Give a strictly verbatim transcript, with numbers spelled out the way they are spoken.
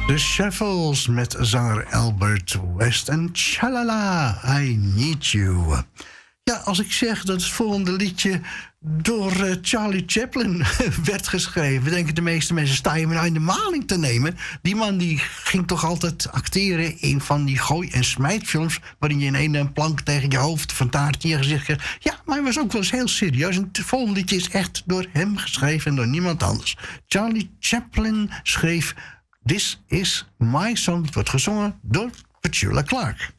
De Shuffles met zanger Albert West en Chalala, I Need You. Ja, als ik zeg dat het volgende liedje door uh, Charlie Chaplin werd geschreven, denken de meeste mensen, sta je me nou in de maling te nemen? Die man die ging toch altijd acteren in van die gooi- en smijtfilms, waarin je in één plank tegen je hoofd van taart in je gezicht kreeg. Ja, maar hij was ook wel eens heel serieus. En het volgende liedje is echt door hem geschreven en door niemand anders. Charlie Chaplin schreef This Is My Song. Het wordt gezongen door Petula Clark.